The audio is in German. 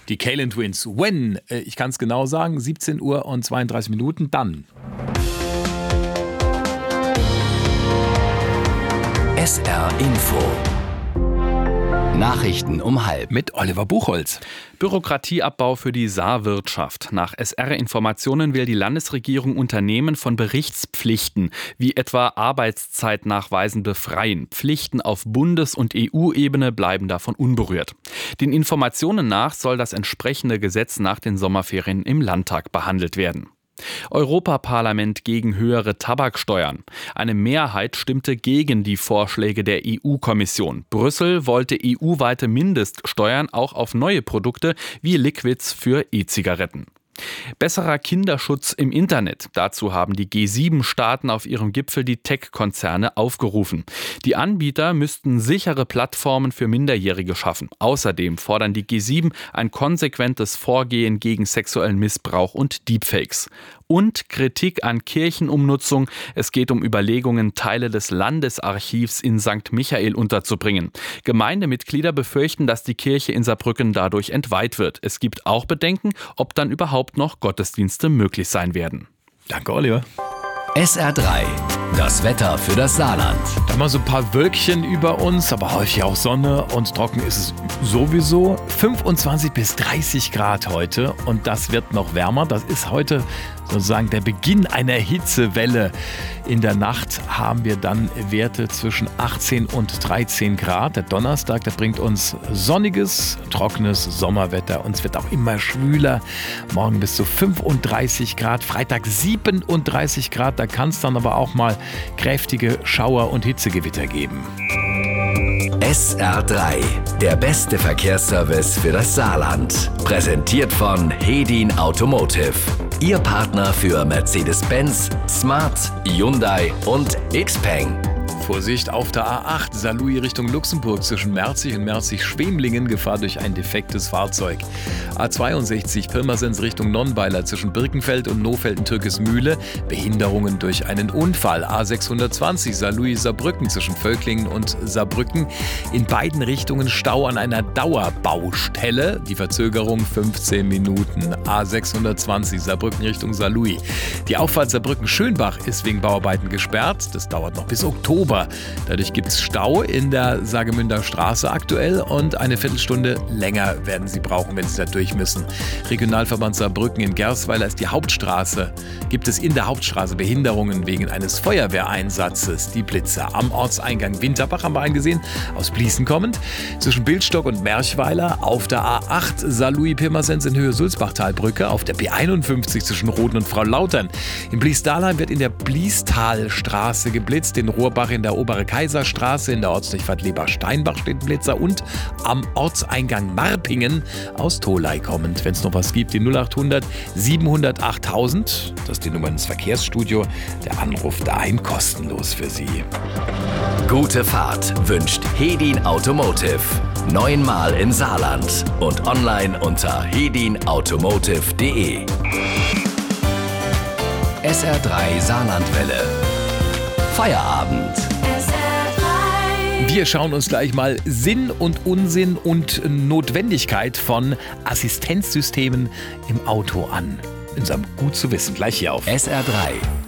Die Kalen Twins. When? Ich kann es genau sagen, 17 Uhr und 32 Minuten. Dann. SR Info. Nachrichten um 12:30. Mit Oliver Buchholz. Bürokratieabbau für die Saarwirtschaft. Nach SR-Informationen will die Landesregierung Unternehmen von Berichtspflichten, wie etwa Arbeitszeitnachweisen, befreien. Pflichten auf Bundes- und EU-Ebene bleiben davon unberührt. Den Informationen nach soll das entsprechende Gesetz nach den Sommerferien im Landtag behandelt werden. Europaparlament gegen höhere Tabaksteuern. Eine Mehrheit stimmte gegen die Vorschläge der EU-Kommission. Brüssel wollte EU-weite Mindeststeuern auch auf neue Produkte wie Liquids für E-Zigaretten. Besserer Kinderschutz im Internet. Dazu haben die G7-Staaten auf ihrem Gipfel die Tech-Konzerne aufgerufen. Die Anbieter müssten sichere Plattformen für Minderjährige schaffen. Außerdem fordern die G7 ein konsequentes Vorgehen gegen sexuellen Missbrauch und Deepfakes. Und Kritik an Kirchenumnutzung. Es geht um Überlegungen, Teile des Landesarchivs in St. Michael unterzubringen. Gemeindemitglieder befürchten, dass die Kirche in Saarbrücken dadurch entweiht wird. Es gibt auch Bedenken, ob dann überhaupt noch Gottesdienste möglich sein werden. Danke, Oliver. SR3. Das Wetter für das Saarland. Da haben wir so ein paar Wölkchen über uns, aber häufig auch Sonne und trocken ist es sowieso. 25 bis 30 Grad heute und das wird noch wärmer. Das ist heute sozusagen der Beginn einer Hitzewelle. In der Nacht haben wir dann Werte zwischen 18 und 13 Grad. Der Donnerstag, der bringt uns sonniges, trockenes Sommerwetter und es wird auch immer schwüler. Morgen bis zu 35 Grad, Freitag 37 Grad. Da kann es dann aber auch mal kräftige Schauer- und Hitzegewitter geben. SR3. Der beste Verkehrsservice für das Saarland. Präsentiert von Hedin Automotive. Ihr Partner für Mercedes-Benz, Smart, Hyundai und Xpeng. Vorsicht auf der A8, Saarlouis Richtung Luxemburg zwischen Merzig und Merzig-Schwemlingen, Gefahr durch ein defektes Fahrzeug. A62, Pirmasens Richtung Nonnweiler zwischen Birkenfeld und Nofelden-Türkesmühle, Behinderungen durch einen Unfall. A620, Saarlouis Saarbrücken zwischen Völklingen und Saarbrücken, in beiden Richtungen Stau an einer Dauerbaustelle, die Verzögerung 15 Minuten. A620, Saarbrücken Richtung Saarlouis. Die Auffahrt Saarbrücken-Schönbach ist wegen Bauarbeiten gesperrt, das dauert noch bis Oktober. Dadurch gibt es Stau in der Saargemünder Straße aktuell und eine Viertelstunde länger werden Sie brauchen, wenn Sie da durch müssen. Regionalverband Saarbrücken in Gersweiler ist die Hauptstraße. Gibt es in der Hauptstraße Behinderungen wegen eines Feuerwehreinsatzes? Die Blitzer am Ortseingang Winterbach haben wir eingesehen, aus Bliesen kommend. Zwischen Bildstock und Merchweiler auf der A8 Saarlouis-Pirmasens in Höhe Sulzbachtalbrücke, auf der B51 zwischen Roden und Frau Lautern. In Blies-Dahlheim wird in der Bliestalstraße geblitzt, in Rohrbach in der Obere Kaiserstraße, in der Ortsdurchfahrt Leber-Steinbach steht ein Blitzer und am Ortseingang Marpingen aus Tholey kommend. Wenn es noch was gibt, die 0800 700 8000, das ist die Nummer ins Verkehrsstudio. Der Anruf dahin kostenlos für Sie. Gute Fahrt wünscht Hedin Automotive. 9-mal im Saarland und online unter hedinautomotive.de. SR3 Saarlandwelle. Feierabend. Wir schauen uns gleich mal Sinn und Unsinn und Notwendigkeit von Assistenzsystemen im Auto an. In unserem Gut zu wissen, gleich hier auf SR3.